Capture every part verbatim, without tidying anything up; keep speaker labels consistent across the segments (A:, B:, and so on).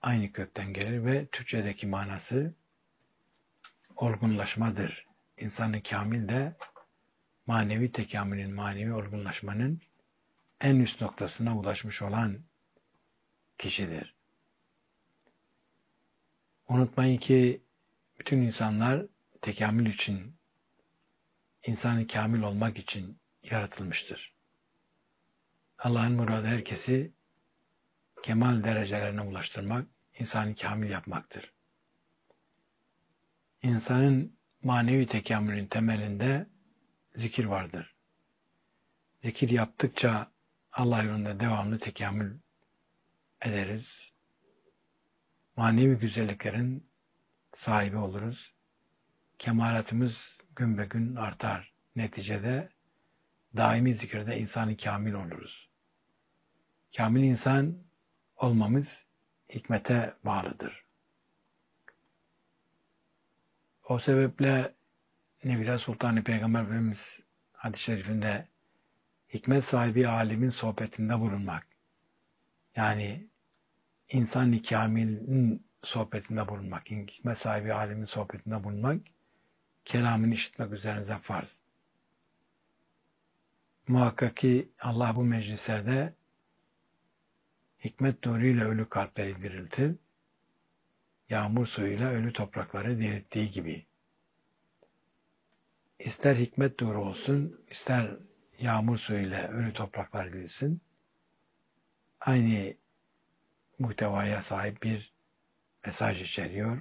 A: aynı kökten gelir ve Türkçedeki manası olgunlaşmadır. İnsanı kamil de manevi tekamülün, manevi olgunlaşmanın en üst noktasına ulaşmış olan kişidir. Unutmayın ki bütün insanlar tekamül için, insanı kamil olmak için yaratılmıştır. Allah'ın muradı herkesi kemal derecelerine ulaştırmak, insanı kamil yapmaktır. İnsanın manevi tekamülün temelinde zikir vardır. Zikir yaptıkça Allah yolunda devamlı tekamül ederiz. Manevi güzelliklerin sahibi oluruz. Kemalatımız gün be gün artar. Neticede daimi zikirde insanı kamil oluruz. Kamil insan olmamız hikmete bağlıdır. O sebeple Nebila Sultan-ı Peygamber Efendimiz hadis-i şerifinde hikmet sahibi alimin sohbetinde bulunmak, yani insan-ı kamilin sohbetinde bulunmak, hikmet sahibi alimin sohbetinde bulunmak, kelamını işitmek üzerinize farz. Muhakkak ki Allah bu meclislerde hikmet nuruyla ölü kalpleri diriltir, yağmur suyuyla ölü toprakları dirilttiği gibi. İster hikmet nuru olsun, ister yağmur suyuyla ölü topraklar dirilsin, aynı muhtevaya sahip bir mesaj içeriyor.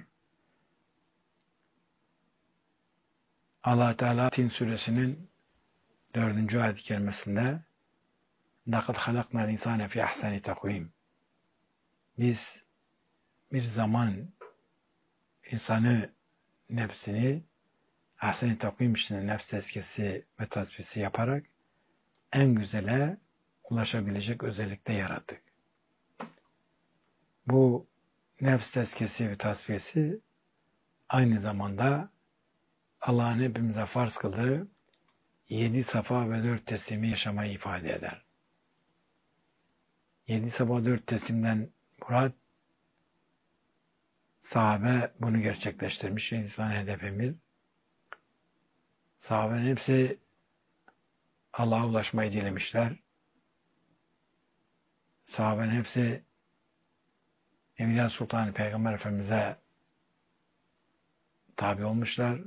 A: Allah Teala Tin suresinin dördüncü ayet-i kerimesinde لَقَدْ خَلَقْنَا الْاِنْسَانَ فِي اَحْسَنِ تَقْوِيمٍ Biz bir zaman insanı, nefsini ahsen-i takvim içinde nefs tezkiyesi ve tasfiyesi yaparak en güzele ulaşabilecek özellikte yarattık. Bu nefs tezkiyesi ve tasfiyesi aynı zamanda Allah'ın hepimize farz kıldığı yedi safa ve dört teslimi yaşamayı ifade eder. Yedi safa dört teslimden murat, sahabe bunu gerçekleştirmiş. İnsan hedefimiz. Sahabenin hepsi Allah'a ulaşmayı dilemişler. Sahabenin hepsi Nebila Sultan Peygamber Efendimiz'e tabi olmuşlar.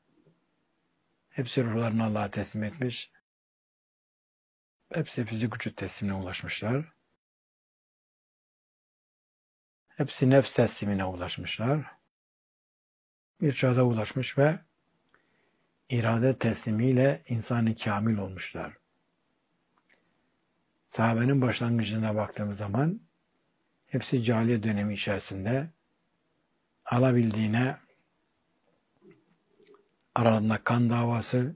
A: Hepsi ruhlarını Allah'a teslim etmiş. Hepsi fizik vücut teslimine ulaşmışlar. Hepsi nefs teslimine ulaşmışlar. İrşada ulaşmış ve irade teslimiyle insanı kamil olmuşlar. Sahabenin başlangıcına baktığımız zaman hepsi cahiliye dönemi içerisinde alabildiğine aralarında kan davası,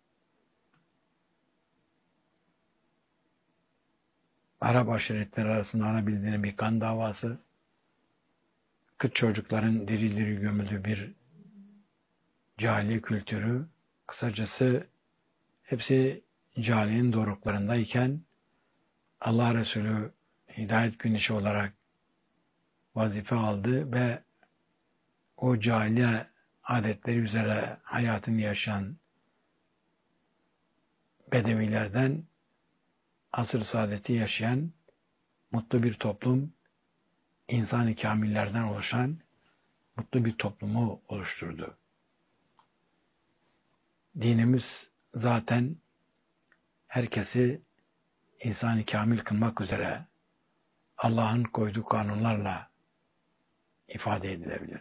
A: Arap aşiretleri arasında alabildiğine bir kan davası, kız çocukların diri diri gömüldüğü bir cahiliye kültürü, kısacası hepsi cahiliyenin doruklarındayken Allah Resulü hidayet güneşi olarak vazife aldı ve o cahiliye adetleri üzere hayatını yaşayan bedevilerden asr-ı saadeti yaşayan mutlu bir toplum, insan-ı kamillerden oluşan mutlu bir toplumu oluşturdu. Dinimiz zaten herkesi insan-ı kamil kılmak üzere Allah'ın koyduğu kanunlarla ifade edilebilir.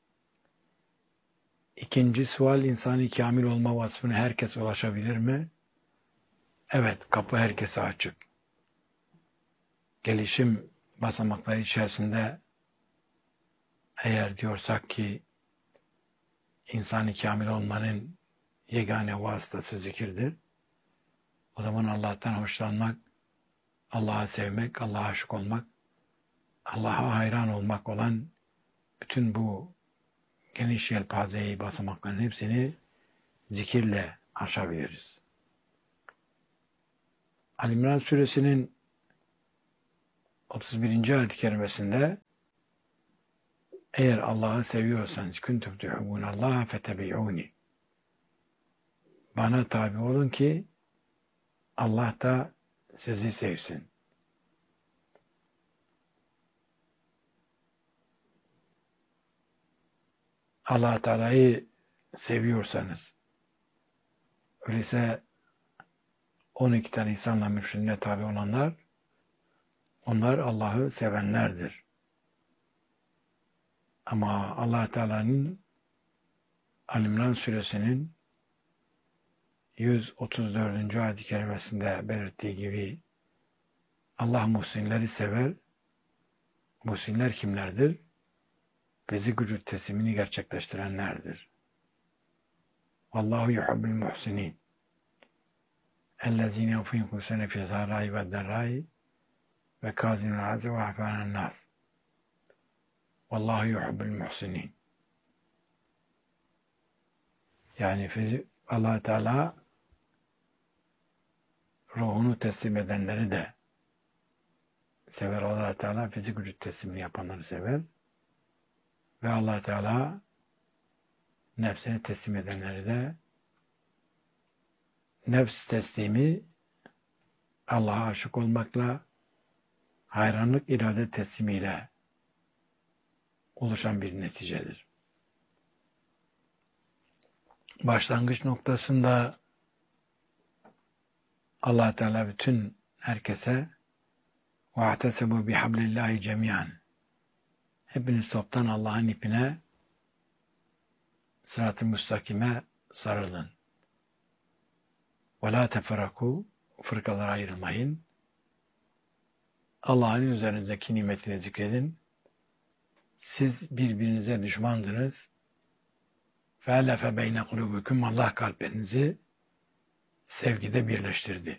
A: İkinci sual, insan-ı kamil olma vasfına herkes ulaşabilir mi? Evet, kapı herkese açık. Gelişim basamakları içerisinde eğer diyorsak ki insan-ı kamil olmanın yegane vasıtası zikirdir, o zaman Allah'tan hoşlanmak, Allah'ı sevmek, Allah'a aşık olmak, Allah'a hayran olmak olan bütün bu geniş yelpazeyi, basamakların hepsini zikirle aşabiliriz. Ali-İmran suresinin otuz birinci ayet-i kerimesinde Eğer Allah'ı seviyorsanız kuntum tuhibbunallaha fetebi'uni. Bana tabi olun ki Allah da sizi sevsin. Allah Teala'yı seviyorsanız, öyleyse on iki tane insanla mürşidine tabi olanlar, onlar Allah'ı sevenlerdir. Ama Allah Teala'nın Al-İmran suresinin yüz otuz dördüncü ayet-i kerimesinde belirttiği gibi Allah muhsinleri sever. Muhsinler kimlerdir? Fizik vücut teslimini gerçekleştirenlerdir. Vallahu yuhibbul muhsinin. Ellezine yufinkûsene fî zârâi ve derrâi ve kâzimul azî ve afânen nâs. Vallahu yuhibbul muhsinin. Yani Allah Teala ruhunu teslim edenleri de sever. Allah Teala fizik vücut teslimini yapanları sever. Ve Allah Teala nefsini teslim edenleri de, nefs teslimi Allah'a aşık olmakla, hayranlık irade teslimiyle oluşan bir neticedir. Başlangıç noktasında Allah Teala bütün herkese وَاَعْتَسَبُوا بِحَبْلِ اللّٰهِ جَمِيعًا. Hepiniz toptan Allah'ın ipine, sırat-ı müstakime sarılın. وَلَا تَفَرَقُوا. Fırkalara ayrılmayın. Allah'ın üzerinizdeki nimetini zikredin. Siz birbirinize düşmandınız. فَاَلَفَ بَيْنَ قُلُوبِكُمْ. Allah kalplerinizi sevgide birleştirdi.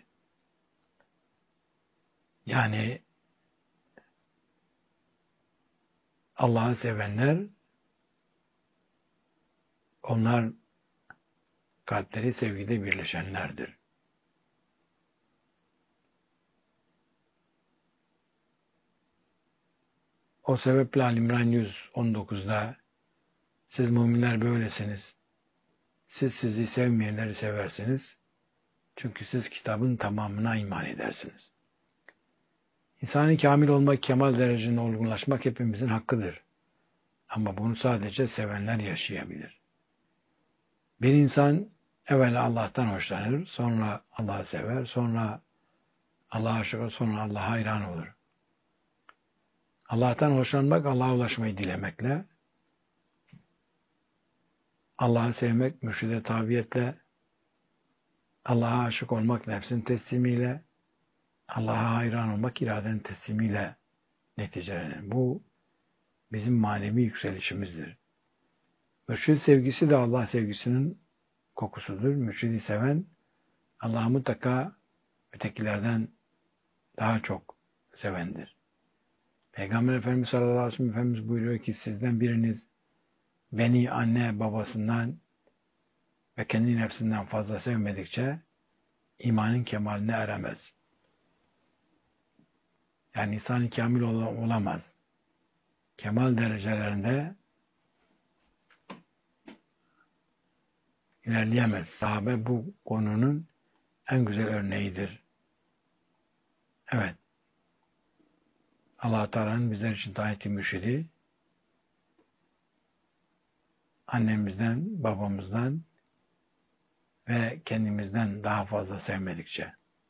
A: Yani Allah'ı sevenler, onlar kalpleri sevgide birleşenlerdir. O sebeple Al-İmran yüz on dokuzda siz müminler böylesiniz. Siz sizi sevmeyenleri seversiniz. Çünkü siz kitabın tamamına iman edersiniz. İnsan-ı kamil olmak, kemal derecesinde olgunlaşmak hepimizin hakkıdır. Ama bunu sadece sevenler yaşayabilir. Bir insan evvel Allah'tan hoşlanır, sonra Allah'ı sever, sonra Allah'a aşık olur, sonra Allah'a hayran olur. Allah'tan hoşlanmak, Allah'a ulaşmayı dilemekle, Allah'ı sevmek, mürşide tabiyetle, Allah'a aşık olmak nefsin teslimiyle, Allah'a hayran olmak iradenin teslimiyle neticelenir. Bu bizim manevi yükselişimizdir. Mürşid sevgisi de Allah sevgisinin kokusudur. Mürşidi seven Allah'ı mutlaka ötekilerden daha çok sevendir. Peygamber Efendimiz sallallahu aleyhi ve sellem Efendimiz buyuruyor ki sizden biriniz beni anne babasından ve kendi nefsinden fazla sevmedikçe imanın kemaline eremez. Yani insan kamil olamaz. Kemal derecelerinde ilerleyemez. Sahabe bu konunun en güzel örneğidir. Evet. Allah Teala'nın bizler için tayin ettiği mürşidi annemizden, babamızdan ve kendimizden daha fazla sevmedikçe.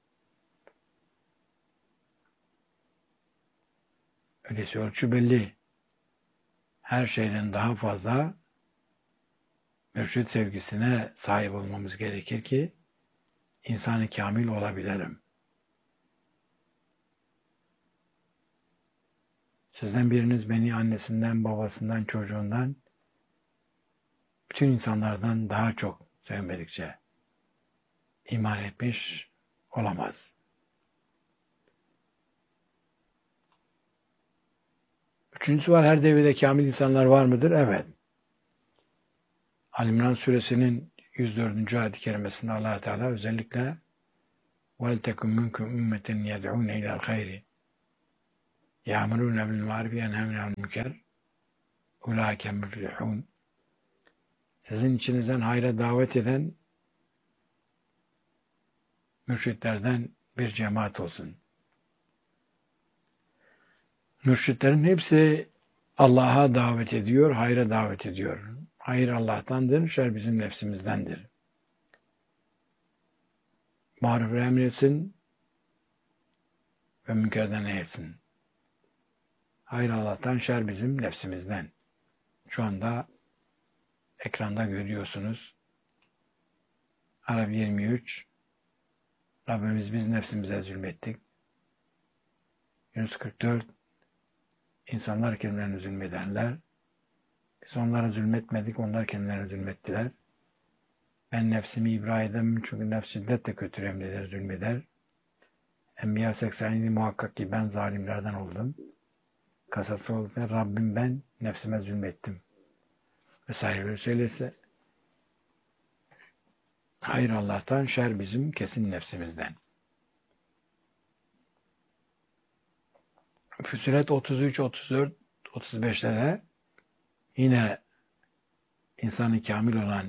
A: Öyleyse ölçü belli. Her şeyden daha fazla mürşid sevgisine sahip olmamız gerekir ki insan-ı kamil olabilelim. Sizden biriniz beni annesinden, babasından, çocuğundan, bütün insanlardan daha çok sevmedikçe iman etmiş olamaz. Üçüncüsü var, her devirde kamil insanlar var mıdır? Evet. Al-İmran suresinin yüz dördüncü ayet-i kerimesinde Allah Teala özellikle وَلْتَكُمْ مِنْكُمْ اُمَّةٍ يَدْعُونَ اِلَى الْخَيْرِ يَعْمُرُونَ بِالْمَعْرُفِ يَنْهَوْنَ عَنِ الْمُنكَرِ ulaike müflihun. Sizin içinizden hayra davet eden mürşitlerden bir cemaat olsun. Mürşitlerin hepsi Allah'a davet ediyor, hayra davet ediyor. Hayır Allah'tandır, şer bizim nefsimizdendir. Maruf emretsin ve münkerden nehyetsin. Hayır Allah'tan, şer bizim nefsimizden. Şu anda ekranda görüyorsunuz. Arap yirmi üç. Rabbimiz biz nefsimize zulmettik. Yunus kırk dört. İnsanlar kendilerine zulmedenler. Biz onlara zulmetmedik, onlar kendilerine zulmettiler. Ben nefsimi ibra edemem çünkü nefs şiddetle kötü emreder, zulmeder. Enbiya seksen yedi muhakkak ki ben zalimlerden oldum. Kasası oldu. Rabbim ben nefsime zulmettim. Vesaire söylese. Hayır Allah'tan, şer bizim kesin nefsimizden. Füsilet otuz üç, otuz dört, otuz beşte de yine insanı kamil olan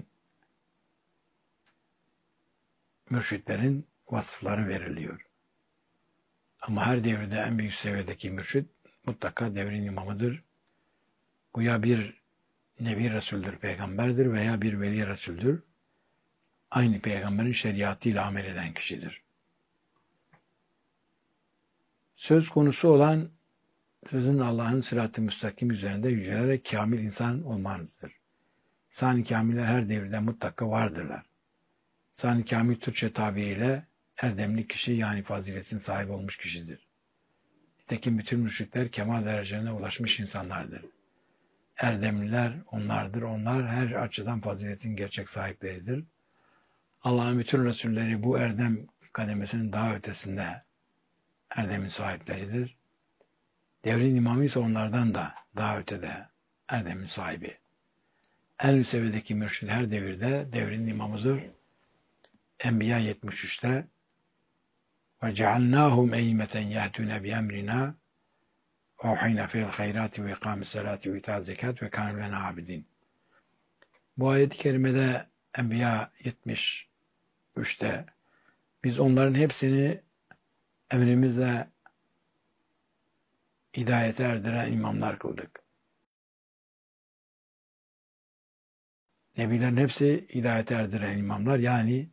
A: mürşitlerin vasıfları veriliyor. Ama her devirde en büyük seviyedeki mürşit mutlaka devrin imamıdır. Bu ya bir Nebi Resul'dür, peygamberdir veya bir Veli Resul'dür. Aynı peygamberin şeriatıyla amel eden kişidir. Söz konusu olan sizin Allah'ın sırat-ı müstakim üzerinde yücelerek kamil insan olmanızdır. İnsan-ı kamiller her devirde mutlaka vardırlar. İnsan-ı kamil Türkçe tabiriyle erdemli kişi yani faziletin sahibi olmuş kişidir. Nitekim bütün mürşitler kemal derecelerine ulaşmış insanlardır. Erdemliler onlardır. Onlar her açıdan faziletin gerçek sahipleridir. Allah'ın bütün Resulleri bu erdem kademesinin daha ötesinde erdemin sahipleridir. Devrin imamı ise onlardan da daha ötede erdemin sahibi. En üst seviyedeki mürşid her devirde devrin imamıdır. Enbiya yetmiş üçte ve cealnâhum eymeten yehtûne bi emrina ve uhîne fil hayrâti ve ikâmis salâti ve itâz zekat ve kânû lenâ abidin. Bu ayet-i kerimede Enbiya yetmiş üçte biz onların hepsini emrimizle hidayete erdiren imamlar kıldık. Nebilerin hepsi hidayete erdiren imamlar, yani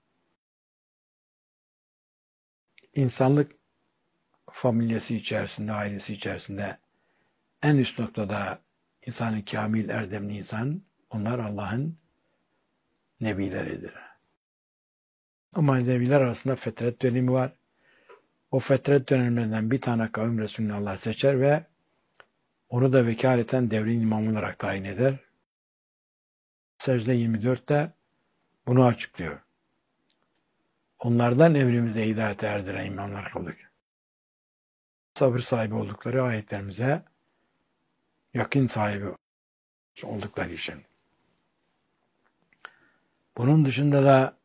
A: insanlık familyası içerisinde, ailesi içerisinde en üst noktada insanı kamil, erdemli insan, onlar Allah'ın nebileridir. Ama nebiler arasında fetret dönemi var. O fetret dönemlerinden bir tane kavim Resulü'nü Allah seçer ve onu da vekaleten devrin imamı olarak tayin eder. Secde yirmi dörtte bunu açıklıyor. Onlardan emrimize hidayete erdiren imamlar kıldık. Sabır sahibi oldukları ayetlerimize yakın sahibi oldukları için. Bunun dışında da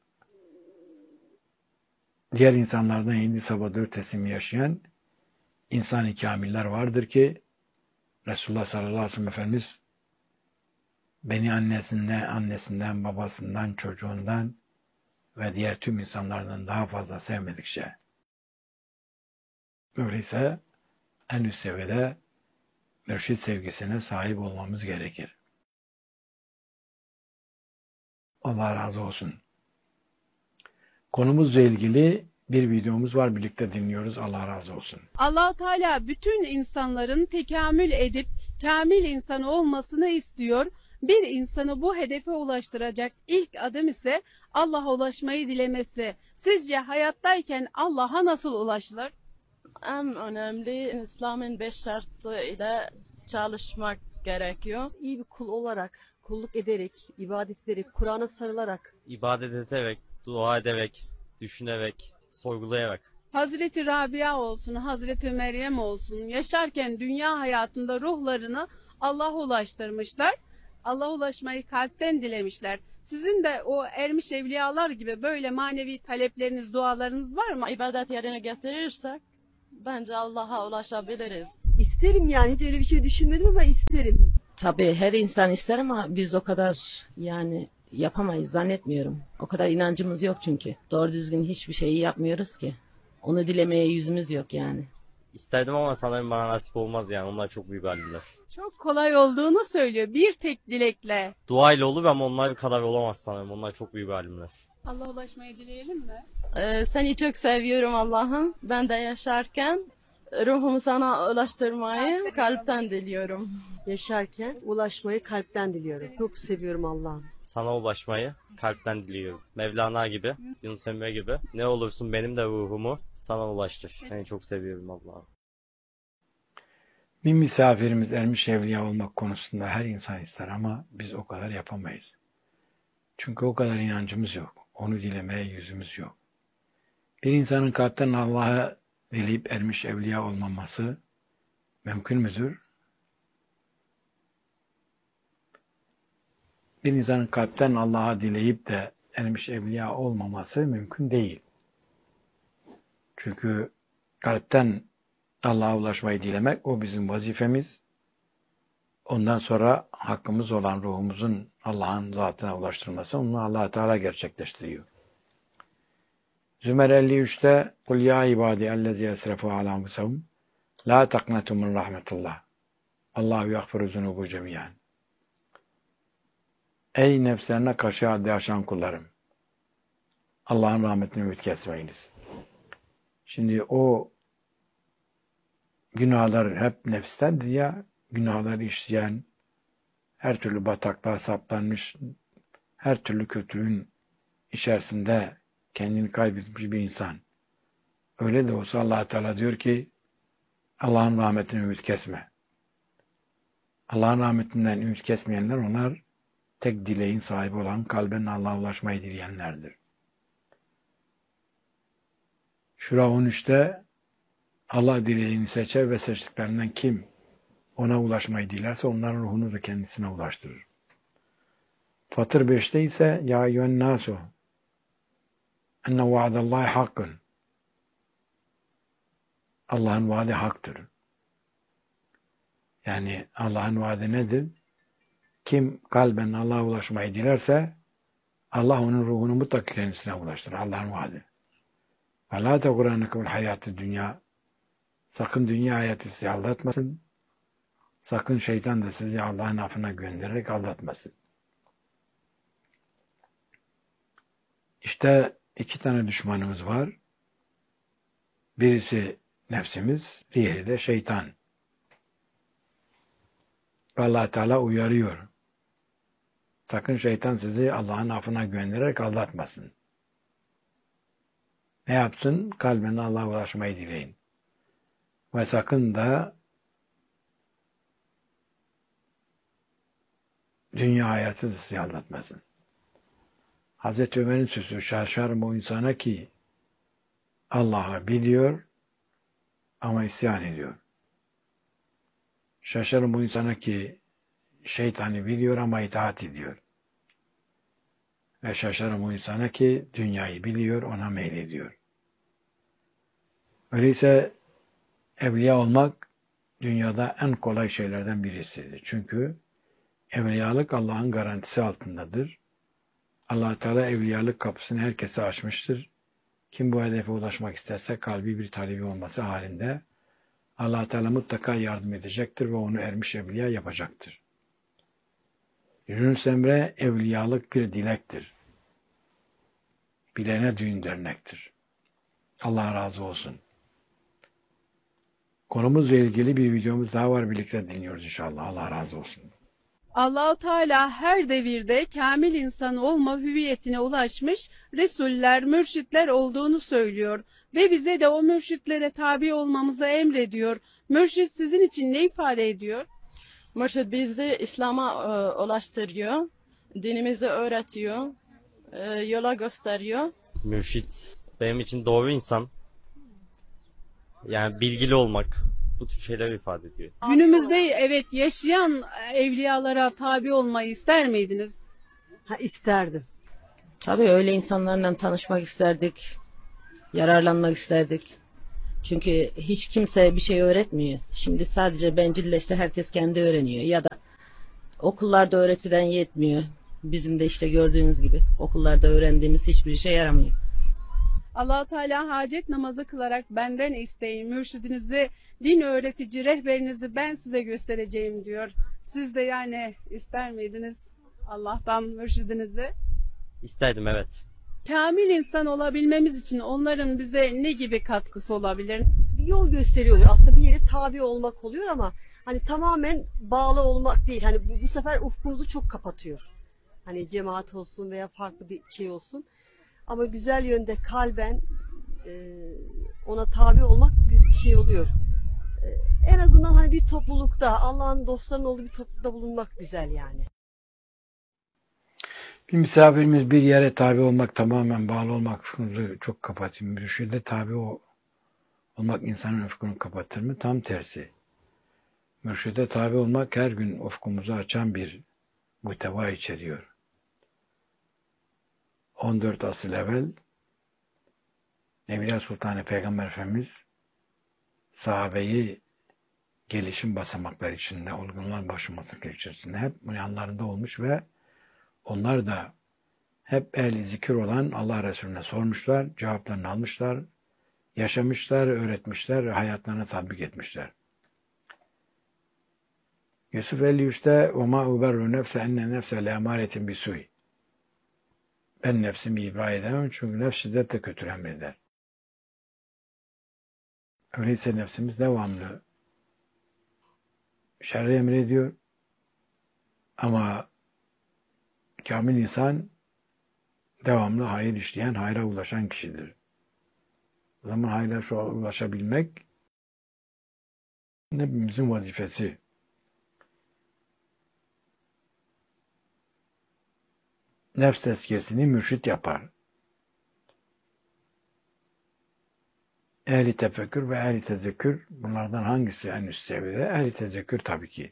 A: diğer insanlardan yedi sabah dört teslimi yaşayan insan-ı kamiller vardır ki Resulullah sallallahu aleyhi ve sellem Efendimiz beni annesinden, annesinden, babasından, çocuğundan ve diğer tüm insanlardan daha fazla sevmedikçe. Öyleyse en üst seviyede mürşid sevgisine sahip olmamız gerekir. Allah razı olsun. Konumuzla ilgili bir videomuz var, birlikte dinliyoruz. Allah razı olsun.
B: Allah Teala bütün insanların tekamül edip kamil insan olmasını istiyor. Bir insanı bu hedefe ulaştıracak ilk adım ise Allah'a ulaşmayı dilemesi. Sizce hayattayken Allah'a nasıl ulaşılır?
C: En önemli İslam'ın beş şartı ile çalışmak gerekiyor.
D: İyi bir kul olarak, kulluk ederek, ibadet ederek, Kur'an'a sarılarak,
E: İbadet ederek, dua ederek, düşünerek, sorgulayarak.
B: Hazreti Rabia olsun, Hazreti Meryem olsun yaşarken dünya hayatında ruhlarını Allah'a ulaştırmışlar. Allah'a ulaşmayı kalpten dilemişler. Sizin de o ermiş evliyalar gibi böyle manevi talepleriniz, dualarınız var mı?
C: İbadet yerine getirirsek bence Allah'a ulaşabiliriz.
D: isterim yani hiç öyle bir şey düşünmedim ama isterim.
F: Tabii her insan ister ama biz o kadar yani yapamayız zannetmiyorum. O kadar inancımız yok çünkü. Doğru düzgün hiçbir şeyi yapmıyoruz ki. Onu dilemeye yüzümüz yok yani.
E: İsterdim ama sanırım bana nasip olmaz yani. Onlar çok büyük alimler.
B: Çok kolay olduğunu söylüyor. Bir tek dilekle.
E: Dua ile olur ama onlar kadar olamaz sanırım. Onlar çok büyük alimler.
B: Allah'a ulaşmayı dileyelim mi?
C: Ee, seni çok seviyorum Allah'ım. Ben de yaşarken ruhumu sana ulaştırmayı kalpten diliyorum.
D: Yaşarken ulaşmayı kalpten diliyorum. Çok seviyorum Allah'ım.
E: Sana ulaşmayı kalpten diliyorum. Mevlana gibi, Yunus Emre gibi. Ne olursun benim de ruhumu sana ulaştır. Seni çok seviyorum Allah'ım.
A: Bir misafirimiz ermiş evliya olmak konusunda her insan ister ama biz o kadar yapamayız. Çünkü o kadar inancımız yok. Onu dilemeye yüzümüz yok. Bir insanın kalpten Allah'a dileyip ermiş evliya olmaması mümkün müdür? Bir insanın kalpten Allah'a dileyip de ermiş evliya olmaması mümkün değil. Çünkü kalpten Allah'a ulaşmayı dilemek o bizim vazifemiz. Ondan sonra hakkımız olan ruhumuzun Allah'ın zatına ulaştırması onu Allah Teala gerçekleştiriyor. Zümer elli üçte "Kul ya ibadi ellezî esrefu alâ enfusihim la taqnatu min rahmetullah. Allahu yagfiru zunubu cemiyan." Ey nefslerine karşı haddi aşan kullarım! Allah'ın rahmetini ümit kesmeyiniz. Şimdi o günahlar hep nefstendir ya, günahları işleyen, her türlü bataklığa saplanmış, her türlü kötülüğün içerisinde kendini kaybetmiş bir insan. Öyle de olsa Allah Teala diyor ki, Allah'ın rahmetini ümit kesme. Allah'ın rahmetinden ümit kesmeyenler onlar, tek dileğin sahibi olan kalben Allah'a ulaşmayı dileyenlerdir. Şura on üçte Allah dileğini seçer ve seçtiklerinden kim ona ulaşmayı dilerse onların ruhunu da kendisine ulaştırır. Fatır beşte ise ya eyyühen nasu enne vaadallahi hakkın. Allah'ın vaadi haktır. Yani Allah'ın vaadi nedir? Kim kalben Allah'a ulaşmayı dilerse Allah onun ruhunu mutlaka kendisine ulaştırır. Allah'ın vaadi. Ve la tegurrennekumul hayatı dünya. Sakın dünya hayatı sizi aldatmasın. Sakın şeytan da sizi Allah'ın affına göndererek aldatmasın. İşte iki tane düşmanımız var. Birisi nefsimiz, diğeri de şeytan. Allah Teala uyarıyor. Sakın şeytan sizi Allah'ın affına göndererek aldatmasın. Ne yapsın? Kalbine Allah'a ulaşmayı dileyin. Ve sakın da dünya hayatı da sizi aldatmasın. Hazreti Ömer'in sözü şaşarım o insana ki Allah'ı biliyor ama isyan ediyor. Şaşarım o insana ki şeytanı biliyor ama itaat ediyor. Ve şaşarım o insana ki dünyayı biliyor, ona meylediyor. Öyleyse evliya olmak dünyada en kolay şeylerden birisidir. Çünkü evliyalık Allah'ın garantisi altındadır. Allah Teala evliyalık kapısını herkese açmıştır. Kim bu hedefe ulaşmak isterse kalbi bir talebi olması halinde Allah Teala mutlaka yardım edecektir ve onu ermiş evliya yapacaktır. Yunus Emre evliyalık bir dilektir. Bilene düğün dernektir. Allah razı olsun. Konumuzla ilgili bir videomuz daha var. Birlikte dinliyoruz inşallah. Allah razı olsun.
B: Allahu Teala her devirde kamil insan olma hüviyetine ulaşmış resuller, mürşitler olduğunu söylüyor ve bize de o mürşitlere tabi olmamızı emrediyor. Mürşit sizin için ne ifade ediyor?
C: Mürşid bizi İslam'a e, ulaştırıyor, dinimizi öğretiyor, e, yola gösteriyor.
E: Mürşit benim için doğru insan. Yani bilgili olmak. Bu tür şeyler ifade ediyor.
B: Günümüzde evet yaşayan evliyalara tabi olmayı ister miydiniz?
D: Ha isterdim.
F: Tabii öyle insanlarla tanışmak isterdik. Yararlanmak isterdik. Çünkü hiç kimse bir şey öğretmiyor. Şimdi sadece bencilleşti, herkes kendi öğreniyor. Ya da Okullarda öğretiden yetmiyor. Bizim de işte gördüğünüz gibi okullarda öğrendiğimiz hiçbir işe yaramıyor.
B: Allah-u Teala hacet namazı kılarak benden isteyin, mürşidinizi, din öğretici rehberinizi ben size göstereceğim diyor. Siz de yani ister miydiniz Allah'tan mürşidinizi?
E: İsterdim, evet.
B: Kamil insan olabilmemiz için onların bize ne gibi katkısı olabilir?
D: Bir yol gösteriyor. Aslında bir yere tabi olmak oluyor ama hani tamamen bağlı olmak değil. Hani bu, bu sefer ufkumuzu çok kapatıyor. Hani cemaat olsun veya farklı bir şey olsun. Ama güzel yönde kalben e, ona tabi olmak bir şey oluyor. E, en azından hani bir toplulukta, Allah'ın dostlarının olduğu bir toplulukta bulunmak güzel yani.
A: Bir misafirimiz bir yere tabi olmak, tamamen bağlı olmak ufkumuzu çok kapatıyor. Mürşide tabi o, olmak insanın ufkunu kapatır mı? Tam tersi. Mürşide tabi olmak her gün ufkumuzu açan bir muhteva içeriyor. on dört asıl evvel Evliya Sultanı Peygamber Efendimiz sahabeyi gelişim basamakları içinde, olgunlar başlaması içerisinde hep yanlarında olmuş ve onlar da hep ehli zikir olan Allah Resulüne sormuşlar, cevaplarını almışlar, yaşamışlar, öğretmişler ve hayatlarına tatbik etmişler. Yusuf elli üçte وَمَا اُبَرُّ نَفْسَ اَنَّ نَفْسَ لَاَمَارَةٍ بِسُوءٍ Ben nefsimi ibra edemem çünkü nefs şiddetle kötü emreder. Öyleyse nefsimiz devamlı şerri emrediyor ama kamil insan devamlı hayır işleyen, hayra ulaşan kişidir. O zaman hayra ulaşabilmek hepimizin vazifesi. Nefs tezkiyesini mürşit yapar. Ehli tefekkür ve ehli tezekkür bunlardan hangisi en üst seviyede? Ehli tezekkür tabii ki.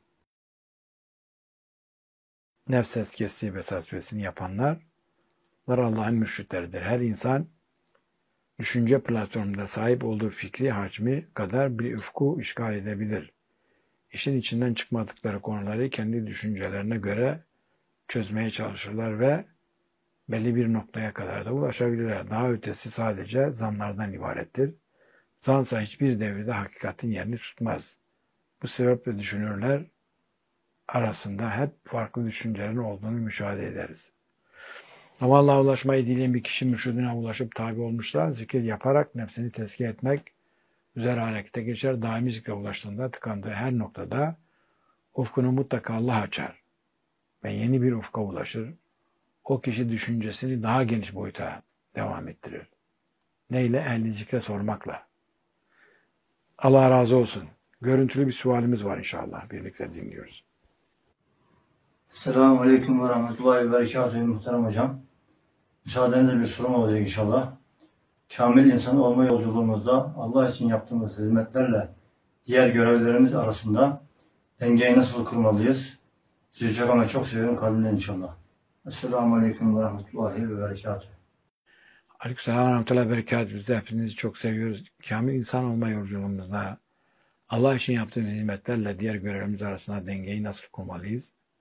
A: Nefs tezkiyesi ve tasfiyesini yapanlar Allah'ın mürşitleridir. Her insan düşünce platformunda sahip olduğu fikri hacmi kadar bir ufku işgal edebilir. İşin içinden çıkmadıkları konuları kendi düşüncelerine göre çözmeye çalışırlar ve belli bir noktaya kadar da ulaşabilirler. Daha ötesi sadece zanlardan ibarettir. Zansa hiçbir devirde hakikatin yerini tutmaz. Bu sebeple düşünürler arasında hep farklı düşüncelerin olduğunu müşahede ederiz. Ama Allah'a ulaşmayı dileyen bir kişi mürşidine ulaşıp tabi olmuşsa zikir yaparak nefsini tezkiye etmek üzere harekete geçer. Daimi zikre ulaştığında tıkandığı her noktada ufkunu mutlaka Allah açar ve yeni bir ufka ulaşır. O kişi düşüncesini daha geniş boyuta devam ettirir. Neyle? Ehli zikre sormakla. Allah razı olsun. Görüntülü bir sualimiz var inşallah. Birlikte dinliyoruz.
G: Selamun Aleyküm ve Rahmetullahi ve Berekatuhu muhterem hocam. Müsaadenizle bir sorum olacak inşallah. Kamil insan olma yolculuğumuzda Allah için yaptığımız hizmetlerle diğer görevlerimiz arasında dengeyi nasıl kurmalıyız? Sizi çok ama çok seviyorum kalbimden inşallah. Esselamu Aleyküm ve Rahmetullahi ve Berekatuhu.
A: Aleykümselam ve Rahmetullahi ve Berekatuhu. Biz de hepinizi çok seviyoruz. Kamil insan olma yolculuğumuzda Allah için yaptığımız hizmetlerle diğer görevlerimiz arasında dengeyi nasıl kurmalıyız?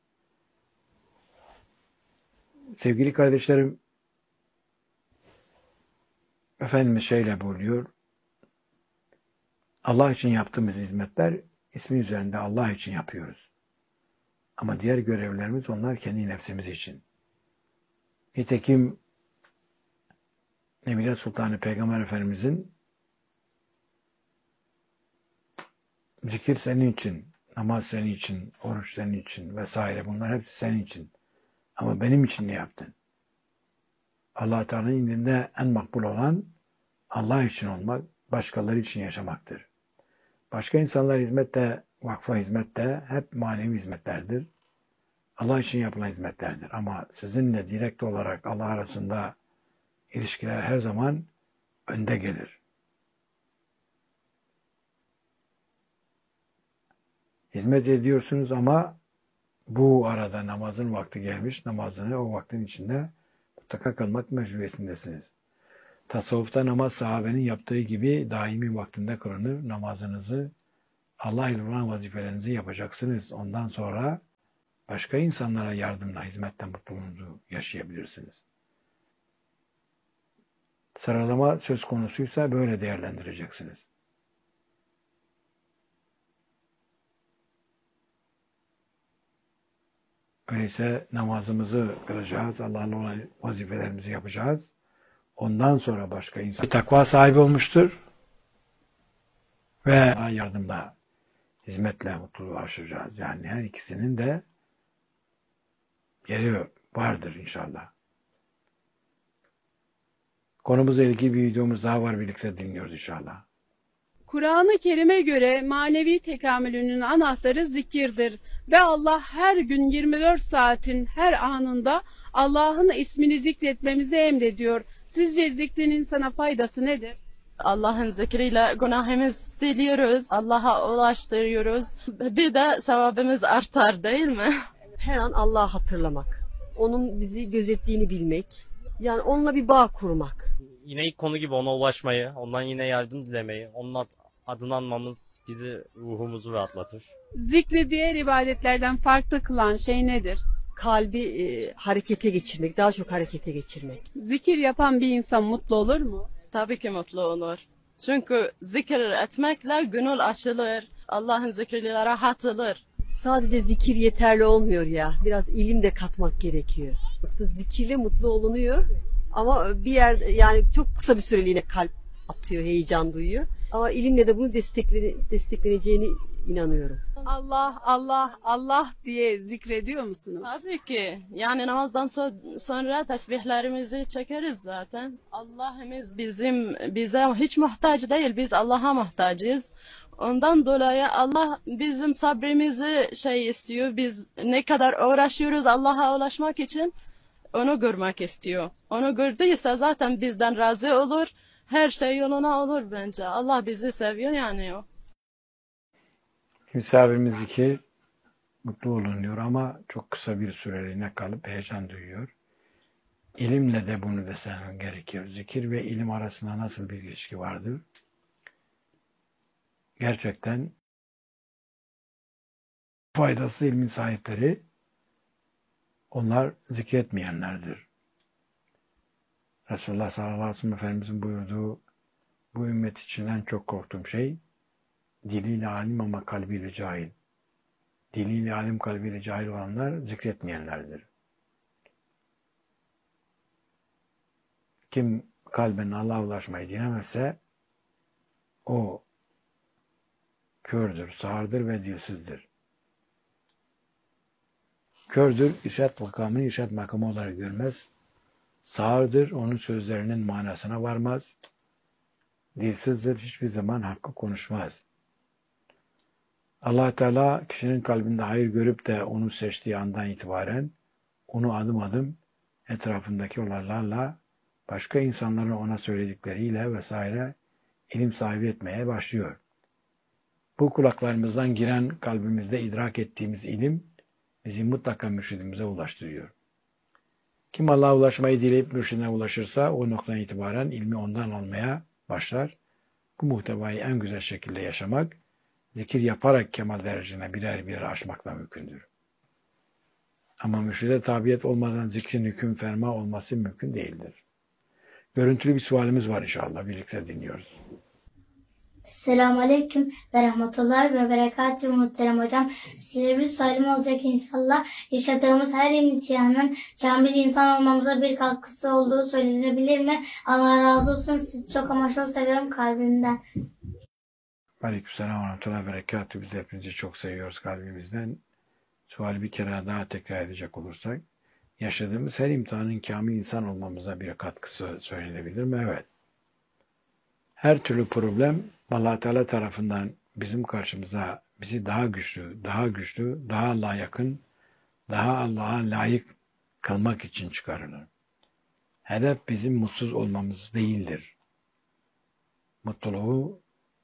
A: Sevgili kardeşlerim, Efendimiz şeyle buyuruyor, Allah için yaptığımız hizmetler ismi üzerinde Allah için yapıyoruz. Ama diğer görevlerimiz onlar kendi nefsimiz için. Nitekim Nebile Sultanı Peygamber Efendimizin zikir senin için, namaz senin için, oruç senin için vesaire bunlar hepsi senin için. Ama benim için ne yaptın? Allah Teala'nın indinde en makbul olan Allah için olmak, başkaları için yaşamaktır. Başka insanlar hizmette, vakfa hizmette hep manevi hizmetlerdir. Allah için yapılan hizmetlerdir. Ama sizinle direkt olarak Allah arasında ilişkiler her zaman önde gelir. Hizmet ediyorsunuz ama bu arada namazın vakti gelmiş, namazını o vaktin içinde mutlaka kılmak mecburiyetindesiniz. Tasavvufta namaz sahabenin yaptığı gibi daimi vaktinde kılınır. Namazınızı Allah ile olan vazifelerinizi yapacaksınız. Ondan sonra başka insanlara yardımla, hizmetten mutluluğunuzu yaşayabilirsiniz. Sıralama söz konusuysa böyle değerlendireceksiniz. Öyleyse namazımızı kılacağız, Allah'la olan vazifelerimizi yapacağız. Ondan sonra başka insan takva sahibi olmuştur ve yardımla, hizmetle mutluluğu aşacağız. Yani her ikisinin de yeri vardır inşallah. Konumuzla ilgili bir videomuz daha var, birlikte dinliyoruz inşallah.
B: Kur'an-ı Kerim'e göre manevi tekamülünün anahtarı zikirdir ve Allah her gün yirmi dört saatin her anında Allah'ın ismini zikretmemizi emrediyor. Sizce zikrin insana faydası nedir?
C: Allah'ın zikriyle günahımızı siliyoruz, Allah'a ulaştırıyoruz. Bir de sevabımız artar değil mi?
D: Her an Allah'ı hatırlamak, onun bizi gözettiğini bilmek, yani onunla bir bağ kurmak.
E: Yine ilk konu gibi ona ulaşmayı, ondan yine yardım dilemeyi, onun ad- adını anmamız bizi, ruhumuzu rahatlatır.
B: Zikri diğer ibadetlerden farklı kılan şey nedir?
D: Kalbi e, harekete geçirmek, daha çok harekete geçirmek.
B: Zikir yapan bir insan mutlu olur mu?
C: Tabii ki mutlu olur. Çünkü zikir etmekle gönül açılır, Allah'ın zikriyle rahatılır.
D: Sadece zikir yeterli olmuyor ya, biraz ilim de katmak gerekiyor. Yoksa zikirle mutlu olunuyor ama bir yer, yani çok kısa bir süreliğine kalp atıyor, heyecan duyuyor. Ama ilimle de bunu destekle, destekleneceğini inanıyorum.
B: Allah, Allah, Allah diye zikrediyor musunuz?
C: Tabii ki. Yani namazdan so- sonra tesbihlerimizi çekeriz zaten. Allah'ımız bizim bize hiç muhtaç değil. Biz Allah'a muhtacız. Ondan dolayı Allah bizim sabrimizi şey istiyor. Biz ne kadar uğraşıyoruz Allah'a ulaşmak için onu görmek istiyor. Onu gördüyse zaten bizden razı olur. Her şey yoluna olur bence. Allah bizi seviyor yani o.
A: Misafirimiz zikir, mutlu olun diyor ama çok kısa bir süreliğine kalıp heyecan duyuyor. İlimle de bunu desen gerekiyor. Zikir ve ilim arasında nasıl bir ilişki vardır? Gerçekten faydası ilmin sahipleri, onlar zikretmeyenlerdir. Resulullah sallallahu aleyhi ve sellem Efendimizin buyurduğu, bu ümmet içinden çok korktuğum şey, diliyle alim ama kalbiyle cahil. Diliyle alim, kalbiyle cahil olanlar zikretmeyenlerdir. Kim kalben Allah'a ulaşmayı dilemezse o kördür, sağırdır ve dilsizdir. Kördür, işaret makamını işaret makamı olarak görmez. Sağırdır, onun sözlerinin manasına varmaz. Dilsizdir, hiçbir zaman hakkı konuşmaz. Allah Teala kişinin kalbinde hayır görüp de onu seçtiği andan itibaren onu adım adım etrafındaki olaylarla, başka insanların ona söyledikleriyle vesaire ilim sahibi etmeye başlıyor. Bu kulaklarımızdan giren, kalbimizde idrak ettiğimiz ilim bizi mutlaka mürşidimize ulaştırıyor. Kim Allah'a ulaşmayı dileyip mürşidine ulaşırsa o noktadan itibaren ilmi ondan almaya başlar. Bu muhtevayı en güzel şekilde yaşamak, zikir yaparak kemal derecesine birer birer aşmakla mümkündür. Ama mürşide tabiyet olmadan zikrin hüküm ferma olması mümkün değildir. Görüntülü bir sualimiz var inşallah. Birlikte dinliyoruz.
H: Selamun Aleyküm ve Rahmetullahi ve Berekatuhu muhterem hocam. Size bir salim olacak inşallah. Yaşadığımız her imtihanın kamil insan olmamıza bir katkısı olduğu söylenebilir mi? Allah razı olsun. Sizi çok ama çok seviyorum kalbimden.
A: Aleykümselam ve Rahmetullahi ve Berekatuhu. Biz de hepinizi çok seviyoruz kalbimizden. Suali bir kere daha tekrar edecek olursak, yaşadığımız her imtihanın kamil insan olmamıza bir katkısı söylenebilir mi? Evet. Her türlü problem Allah Teala tarafından bizim karşımıza bizi daha güçlü, daha güçlü, daha Allah'a yakın, daha Allah'a layık kılmak için çıkarılır. Hedef bizim mutsuz olmamız değildir. Mutluluğu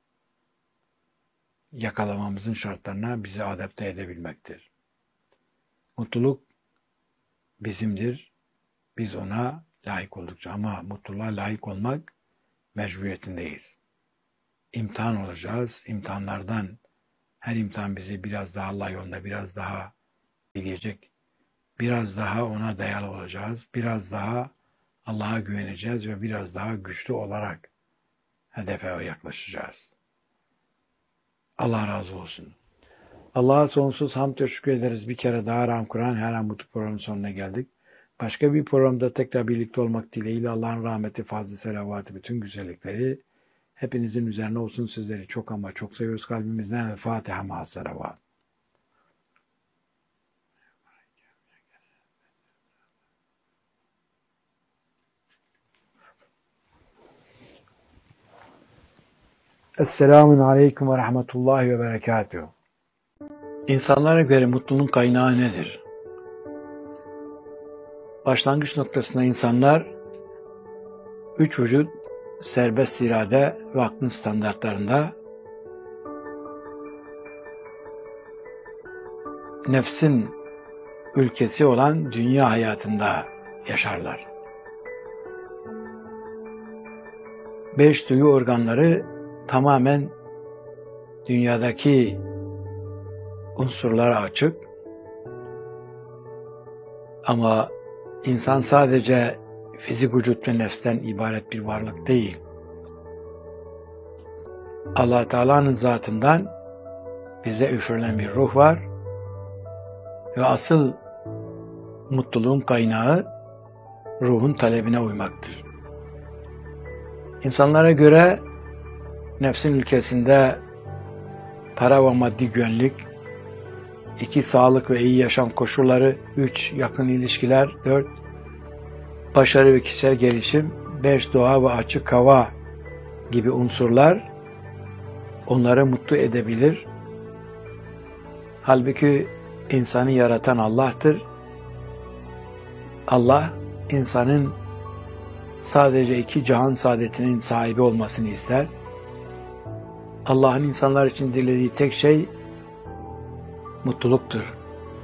A: yakalamamızın şartlarına bizi adapte edebilmektir. Mutluluk bizimdir. Biz ona layık oldukça, ama mutluluğa layık olmak mecburiyetindeyiz. İmtihan olacağız. İmtihanlardan her imtihan bizi biraz daha Allah yolunda, biraz daha bilecek. Biraz daha ona dayalı olacağız. Biraz daha Allah'a güveneceğiz ve biraz daha güçlü olarak hedefe yaklaşacağız. Allah razı olsun. Allah'a sonsuz hamd ve şükür ederiz. Bir kere daha Ram Kur'an Her An Mutlu programın sonuna geldik. Başka bir programda tekrar birlikte olmak dileğiyle Allah'ın rahmeti, fazlı selavatı, bütün güzellikleri hepinizin üzerine olsun. Sizleri çok ama çok seviyoruz kalbimizden. El Fatiha ma'as selavat. Esselamun Aleyküm ve Rahmetullahi ve Berekatuhu. İnsanlara göre mutluluğun kaynağı nedir? Başlangıç noktasında insanlar üç vücut, serbest irade ve aklın standartlarında nefsin ülkesi olan dünya hayatında yaşarlar. Beş duyu organları tamamen dünyadaki unsurlara açık. Ama insan sadece fizik vücut ve nefsten ibaret bir varlık değil. Allah Teala'nın zatından bize üfürülen bir ruh var ve asıl mutluluğun kaynağı ruhun talebine uymaktır. İnsanlara göre nefsin ülkesinde para ve maddi güvenlik, iki sağlık ve iyi yaşam koşulları, üç yakın ilişkiler, dört başarı ve kişisel gelişim, beş doğa ve açık hava gibi unsurlar onları mutlu edebilir. Halbuki insanı yaratan Allah'tır. Allah insanın sadece iki cihan saadetinin sahibi olmasını ister. Allah'ın insanlar için dilediği tek şey mutluluktur.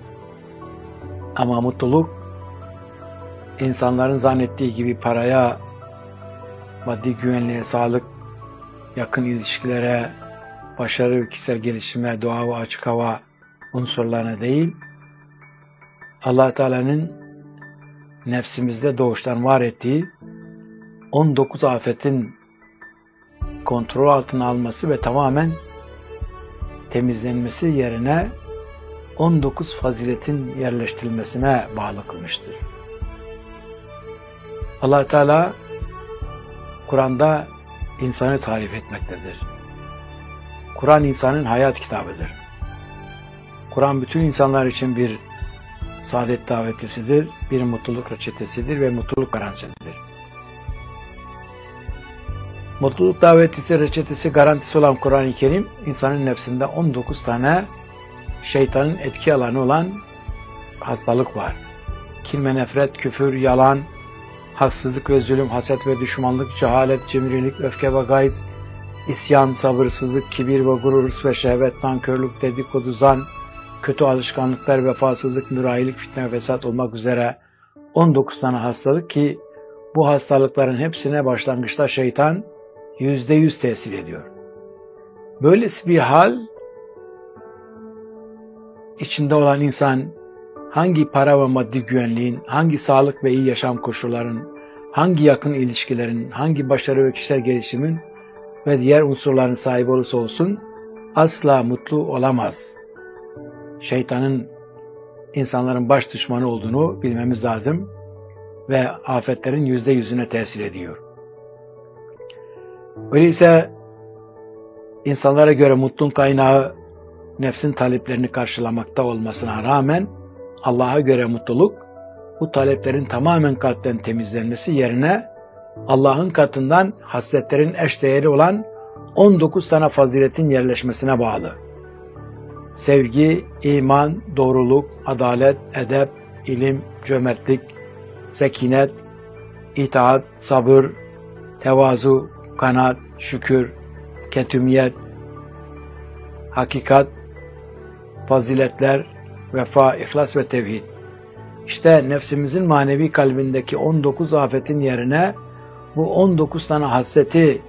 A: Ama mutluluk insanların zannettiği gibi paraya, maddi güvenliğe, sağlık, yakın ilişkilere, başarı ve kişisel gelişime, doğa ve açık hava unsurlarına değil, Allah Teala'nın nefsimizde doğuştan var ettiği on dokuz afetin kontrol altına alması ve tamamen temizlenmesi yerine on dokuz faziletin yerleştirilmesine bağlı kılmıştır. Allah Teala Kur'an'da insanı tarif etmektedir. Kur'an insanın hayat kitabıdır. Kur'an bütün insanlar için bir saadet davetisidir, bir mutluluk reçetesidir ve mutluluk garantisidir. Mutluluk davetisi, reçetesi, garantisi olan Kur'an-ı Kerim, insanın nefsinde on dokuz tane şeytanın etki alanı olan hastalık var. Kin ve nefret, küfür, yalan, haksızlık ve zulüm, haset ve düşmanlık, cehalet, cimrilik, öfke ve gayz, isyan, sabırsızlık, kibir ve gurur, hırs ve şehvet, nankörlük, dedikodu, zan, kötü alışkanlıklar, vefasızlık, mürahilik, fitne ve fesat olmak üzere on dokuz tane hastalık ki bu hastalıkların hepsine başlangıçta şeytan yüzde yüz tesir ediyor. Böylesi bir hal içinde olan insan hangi para ve maddi güvenliğin, hangi sağlık ve iyi yaşam koşullarının, hangi yakın ilişkilerin, hangi başarı ve kişisel gelişimin ve diğer unsurların sahibi olursa olsun asla mutlu olamaz. Şeytanın insanların baş düşmanı olduğunu bilmemiz lazım ve afetlerin yüzde yüzüne tesir ediyor. Öyleyse insanlara göre mutluluğun kaynağı nefsin taleplerini karşılamakta olmasına rağmen Allah'a göre mutluluk bu taleplerin tamamen kalpten temizlenmesi yerine Allah'ın katından hasletlerin eşdeğeri olan on dokuz tane faziletin yerleşmesine bağlı. Sevgi, iman, doğruluk, adalet, edep, ilim, cömertlik, sekinet, itaat, sabır, tevazu, kanaat, şükür, ketümiyet, hakikat, faziletler, vefa, ihlas ve tevhid. İşte nefsimizin manevi kalbindeki on dokuz afetin yerine bu on dokuz tane hasreti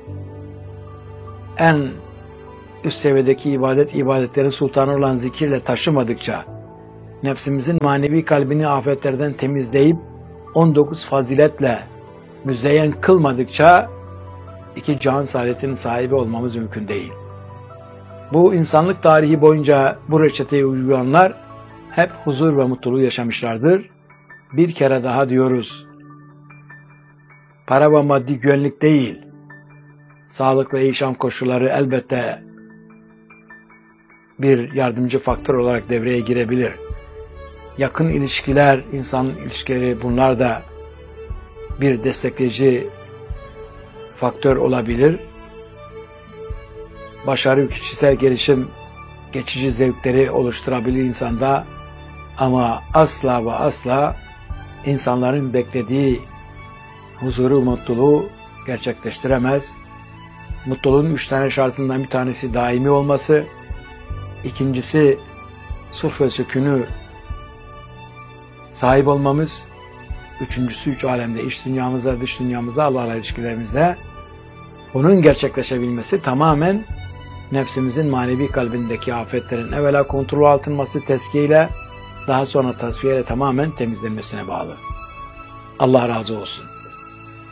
A: en üst seviyedeki ibadet, ibadetlerin sultanı olan zikirle taşımadıkça, nefsimizin manevi kalbini afetlerden temizleyip on dokuz faziletle müzeyyen kılmadıkça iki cihan saadetinin sahibi olmamız mümkün değil. Bu insanlık tarihi boyunca bu reçeteyi uygulayanlar hep huzur ve mutluluğu yaşamışlardır. Bir kere daha diyoruz, para ve maddi güvenlik değil, sağlık ve yaşam koşulları elbette bir yardımcı faktör olarak devreye girebilir. Yakın ilişkiler, insan ilişkileri, bunlar da bir destekleyici faktör olabilir. Başarı, kişisel gelişim, geçici zevkleri oluşturabilir insanda, ama asla ve asla insanların beklediği huzuru, mutluluğu gerçekleştiremez. Mutluluğun üç tane şartından bir tanesi daimi olması, ikincisi sulh ve sükûnü sahip olmamız, üçüncüsü üç alemde, iç dünyamızda, dış dünyamızda, Allah'la ilişkilerimizde bunun gerçekleşebilmesi tamamen nefsimizin manevi kalbindeki afetlerin evvela kontrol altınması tezkiyeyle, daha sonra tasfiyeyle tamamen temizlenmesine bağlı. Allah razı olsun.